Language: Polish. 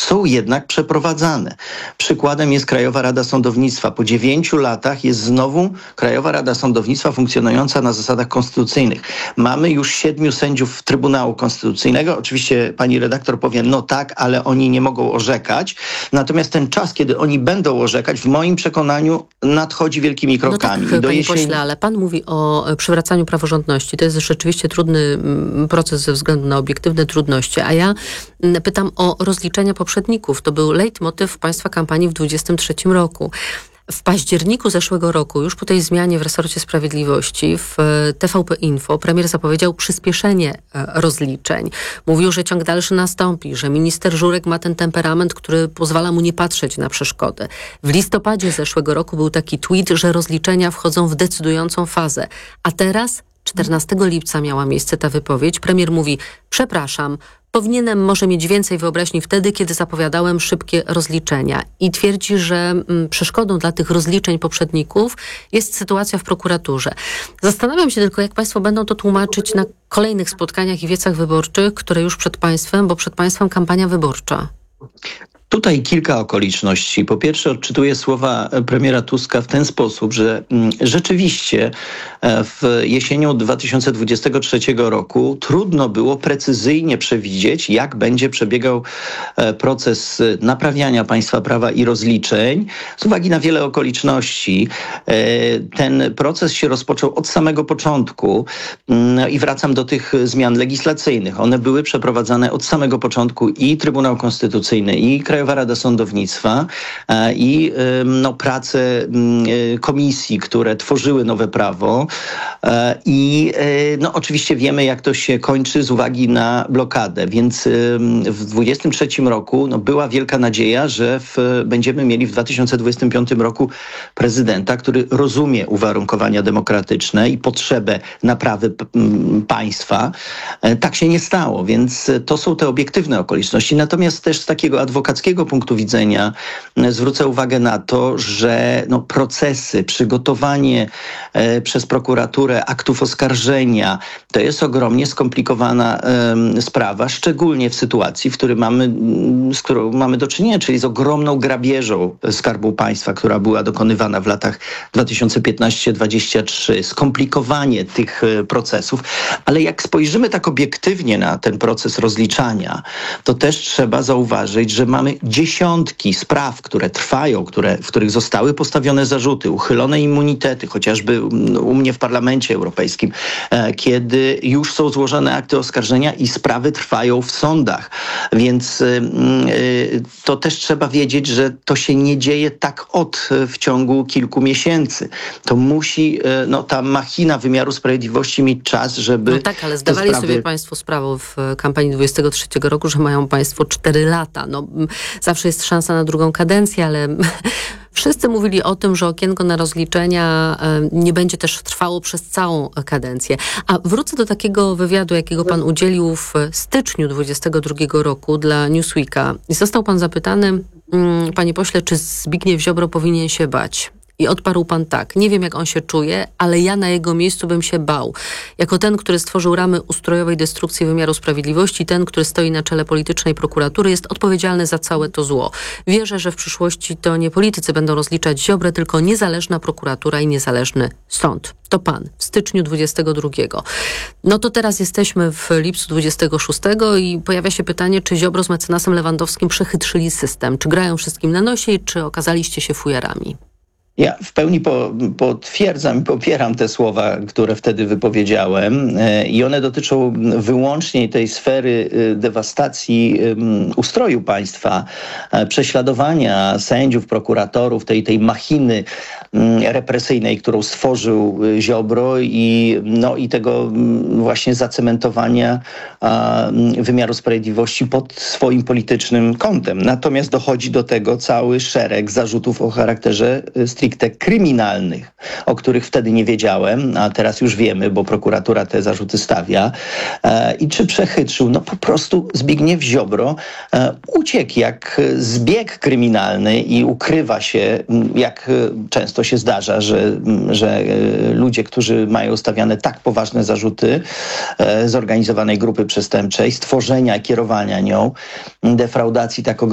są jednak przeprowadzane. Przykładem jest Krajowa Rada Sądownictwa. Po 9 latach jest znowu Krajowa Rada Sądownictwa funkcjonująca na zasadach konstytucyjnych. Mamy już 7 sędziów Trybunału Konstytucyjnego. Oczywiście pani redaktor powie, no tak, ale oni nie mogą orzekać. Natomiast ten czas, kiedy oni będą orzekać, w moim przekonaniu nadchodzi wielkimi krokami. No tak, panie pośle, ale pan mówi o przywracaniu praworządności. To jest rzeczywiście trudny proces ze względu na obiektywne trudności. A ja pytam o rozliczenia poprzedników. To był leitmotyw państwa kampanii w 2023 roku. W październiku zeszłego roku, już po tej zmianie w resorcie sprawiedliwości, w TVP Info premier zapowiedział przyspieszenie rozliczeń. Mówił, że ciąg dalszy nastąpi, że minister Żurek ma ten temperament, który pozwala mu nie patrzeć na przeszkody. W listopadzie zeszłego roku był taki tweet, że rozliczenia wchodzą w decydującą fazę. A teraz, 14 lipca miała miejsce ta wypowiedź. Premier mówi, przepraszam, powinienem może mieć więcej wyobraźni wtedy, kiedy zapowiadałem szybkie rozliczenia. I twierdzi, że przeszkodą dla tych rozliczeń poprzedników jest sytuacja w prokuraturze. Zastanawiam się tylko, jak państwo będą to tłumaczyć na kolejnych spotkaniach i wiecach wyborczych, które już przed państwem, bo przed państwem kampania wyborcza. Tutaj kilka okoliczności. Po pierwsze, odczytuję słowa premiera Tuska w ten sposób, że rzeczywiście w jesienią 2023 roku trudno było precyzyjnie przewidzieć, jak będzie przebiegał proces naprawiania państwa prawa i rozliczeń. Z uwagi na wiele okoliczności ten proces się rozpoczął od samego początku i wracam do tych zmian legislacyjnych. One były przeprowadzane od samego początku i Trybunał Konstytucyjny, i Krajowa Rada Sądownictwa i prace komisji, które tworzyły nowe prawo i oczywiście wiemy, jak to się kończy z uwagi na blokadę, więc w 2023 roku była wielka nadzieja, że będziemy mieli w 2025 roku prezydenta, który rozumie uwarunkowania demokratyczne i potrzebę naprawy państwa. Tak się nie stało, więc to są te obiektywne okoliczności. Natomiast też z takiego adwokackiego punktu widzenia zwrócę uwagę na to, że procesy, przygotowanie przez prokuraturę aktów oskarżenia to jest ogromnie skomplikowana sprawa, szczególnie w sytuacji, z którą mamy do czynienia, czyli z ogromną grabieżą Skarbu Państwa, która była dokonywana w latach 2015-2023. Skomplikowanie tych procesów, ale jak spojrzymy tak obiektywnie na ten proces rozliczania, to też trzeba zauważyć, że mamy dziesiątki spraw, które trwają, w których zostały postawione zarzuty, uchylone immunitety, chociażby u mnie w Parlamencie Europejskim, kiedy już są złożone akty oskarżenia i sprawy trwają w sądach. Więc to też trzeba wiedzieć, że to się nie dzieje tak w ciągu kilku miesięcy. To musi ta machina wymiaru sprawiedliwości mieć czas, żeby... No tak, ale zdawali sobie państwo sprawę w kampanii 23 roku, że mają państwo 4 lata. Zawsze jest szansa na drugą kadencję, ale wszyscy mówili o tym, że okienko na rozliczenia nie będzie też trwało przez całą kadencję. A wrócę do takiego wywiadu, jakiego pan udzielił w styczniu 22 roku dla Newsweeka. I został pan zapytany, panie pośle, czy Zbigniew Ziobro powinien się bać? I odparł pan tak, nie wiem jak on się czuje, ale ja na jego miejscu bym się bał. Jako ten, który stworzył ramy ustrojowej destrukcji wymiaru sprawiedliwości, ten, który stoi na czele politycznej prokuratury, jest odpowiedzialny za całe to zło. Wierzę, że w przyszłości to nie politycy będą rozliczać Ziobrę, tylko niezależna prokuratura i niezależny sąd. To pan w styczniu 22. To teraz jesteśmy w lipcu 26 i pojawia się pytanie, czy Ziobro z mecenasem Lewandowskim przechytrzyli system? Czy grają wszystkim na nosie i czy okazaliście się fujarami? Ja w pełni potwierdzam i popieram te słowa, które wtedy wypowiedziałem i one dotyczą wyłącznie tej sfery dewastacji ustroju państwa, prześladowania sędziów, prokuratorów, tej machiny represyjnej, którą stworzył Ziobro i tego właśnie zacementowania wymiaru sprawiedliwości pod swoim politycznym kątem. Natomiast dochodzi do tego cały szereg zarzutów o charakterze stricte kryminalnych, o których wtedy nie wiedziałem, a teraz już wiemy, bo prokuratura te zarzuty stawia. I czy przechytrzył? Po prostu Zbigniew Ziobro uciekł jak zbieg kryminalny i ukrywa się, jak często się zdarza, że ludzie, którzy mają stawiane tak poważne zarzuty zorganizowanej grupy przestępczej, stworzenia, kierowania nią, defraudacji tak